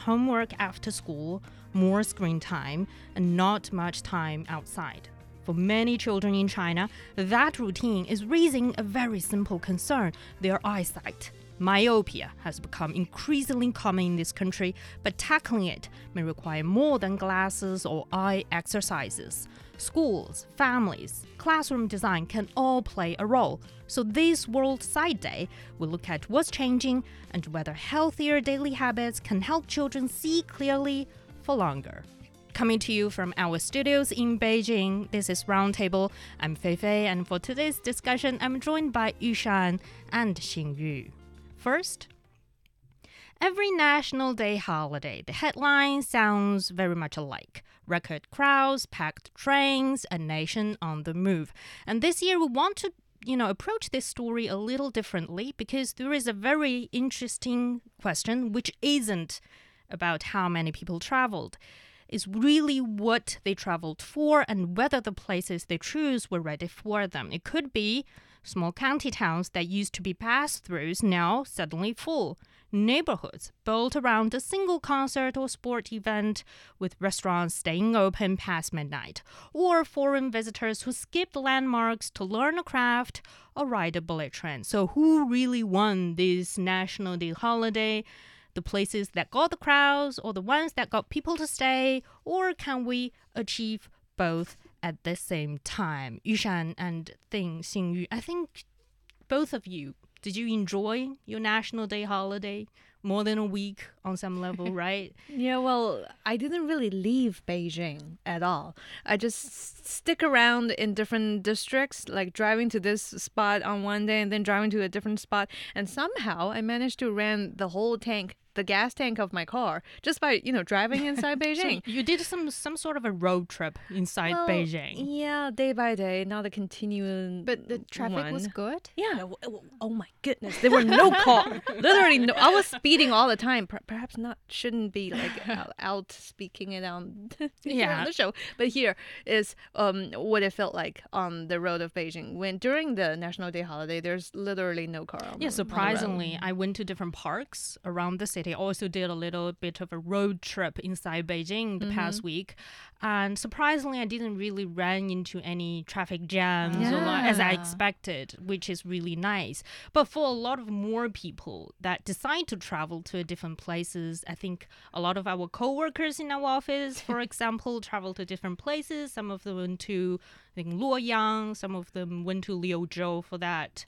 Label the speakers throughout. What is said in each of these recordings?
Speaker 1: homework after school, more screen time, and not much time outside. For many children in China, that routine is raising a very simple concern: their eyesight. Myopia has become increasingly common in this country, but tackling it may require more than glasses or eye exercises. Schools, families, classroom design can all play a role. So this World Sight Day will look at what's changing and whether healthier daily habits can help children see clearly for longer. Coming to you from our studios in Beijing, this is Roundtable. I'm Fei Fei, and for today's discussion, I'm joined by Yushan and Xingyu. First, every National Day holiday, the headline sounds very much alike. Record crowds, packed trains, a nation on the move. And this year we want to approach this story a little differently because there is a very interesting question which isn't about how many people traveled. It's really what they traveled for and whether the places they choose were ready for them. It could be small county towns that used to be pass-throughs now suddenly full. Neighborhoods built around a single concert or sport event with restaurants staying open past midnight. Or foreign visitors who skipped landmarks to learn a craft or ride a bullet train. So who really won this National Day holiday? The places that got the crowds or the ones that got people to stay? Or can we achieve both at the same time? Yushan and Xingyu, I think both of you, did you enjoy your National Day holiday? More than a week on some level, right?
Speaker 2: Yeah, well, I didn't really leave Beijing at all. I just stick around in different districts, like driving to this spot on one day and then driving to a different spot. And somehow I managed to run the whole tank, the gas tank of my car, just by, driving inside Beijing.
Speaker 1: So you did some sort of a road trip inside Beijing.
Speaker 2: Yeah, day by day, not a continuing
Speaker 3: But the traffic
Speaker 2: one.
Speaker 3: was good?
Speaker 2: Yeah. Oh my goodness. There were no cars. Literally no. I was speeding all the time. Perhaps shouldn't be like out speaking it on the show. But here is what it felt like on the road of Beijing. When during the National Day holiday, there's literally no car on the
Speaker 1: surprisingly,
Speaker 2: road.
Speaker 1: I went to different parks around the city. I also did a little bit of a road trip inside Beijing the past week. And surprisingly, I didn't really run into any traffic jams as I expected, which is really nice. But for a lot of more people that decide to travel to different places, I think a lot of our co-workers in our office, for example, travel to different places. Some of them went to, I think, Luoyang. Some of them went to Liuzhou for that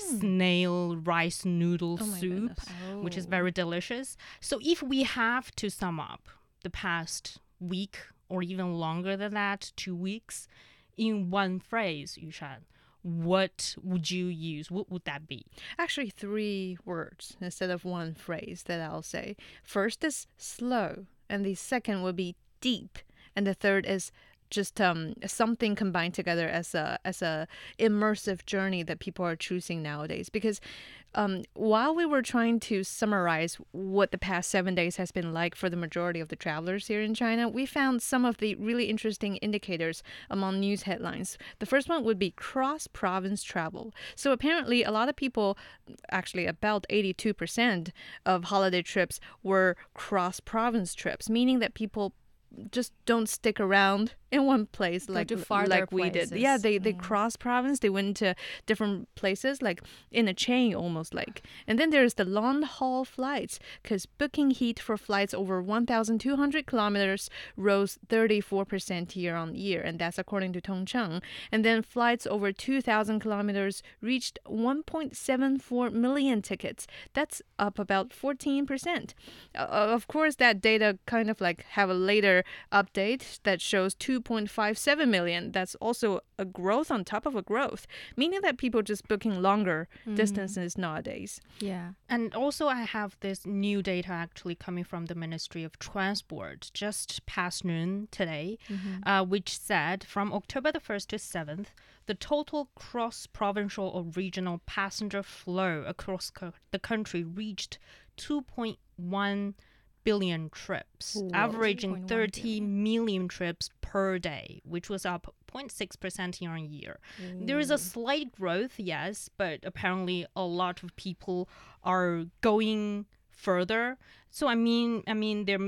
Speaker 1: snail rice noodle soup, which is very delicious. So if we have to sum up the past week or even longer than that, 2 weeks, in one phrase, Yushan, what would you use? What would that be?
Speaker 2: Actually, 3 words instead of one phrase that I'll say. First is slow, and the second would be deep, and the third is just something combined together as a immersive journey that people are choosing nowadays. Because while we were trying to summarize what the past 7 days has been like for the majority of the travelers here in China, we found some of the really interesting indicators among news headlines. The first one would be cross-province travel. So apparently a lot of people, actually about 82% of holiday trips were cross-province trips, meaning that people just don't stick around in one place like we did. Yeah, they cross province. They went to different places, like in a chain almost like. And then there's the long haul flights, because booking heat for flights over 1,200 kilometers rose 34% year on year, and that's according to Tongcheng. And then flights over 2,000 kilometers reached 1.74 million tickets. That's up about 14%. Of course, that data kind of like have a later update that shows 2.57 million. That's also a growth on top of a growth, meaning that people just booking longer distances nowadays.
Speaker 3: Yeah.
Speaker 1: And also I have this new data actually coming from the Ministry of Transport just past noon today, which said from October the 1st to 7th, the total cross-provincial or regional passenger flow across the country reached 2.1 billion trips, averaging 30 million trips per day, which was up 0.6% year on year. There is a slight growth, yes, but apparently a lot of people are going further. So I mean, there